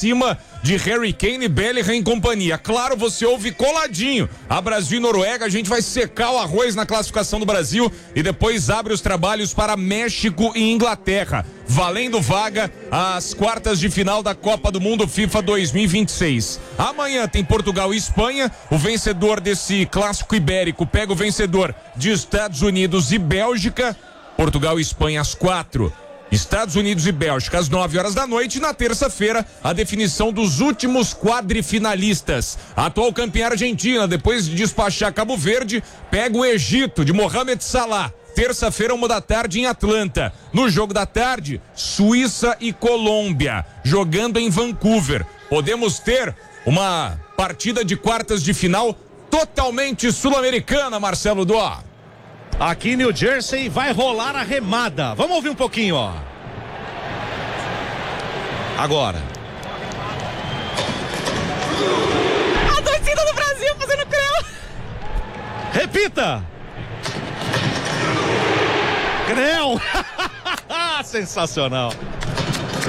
cima de Harry Kane, Bellingham e companhia. Claro, você ouve coladinho. A Brasil e Noruega, a gente vai secar o arroz na classificação do Brasil e depois abre os trabalhos para México e Inglaterra, valendo vaga às quartas de final da Copa do Mundo FIFA 2026. Amanhã tem Portugal e Espanha. O vencedor desse clássico ibérico pega o vencedor de Estados Unidos e Bélgica. Portugal e Espanha às 4. Estados Unidos e Bélgica às 9 horas da noite. E na terça-feira, a definição dos últimos quadrifinalistas. A atual campeã Argentina, depois de despachar Cabo Verde, pega o Egito de Mohamed Salah. Terça-feira, 1 da tarde, em Atlanta. No jogo da tarde, Suíça e Colômbia, jogando em Vancouver. Podemos ter uma partida de quartas de final totalmente sul-americana, Marcelo Dó. Aqui em New Jersey vai rolar a remada. Vamos ouvir um pouquinho, ó. Agora. A torcida do Brasil fazendo creu. Repita. Creu. Sensacional.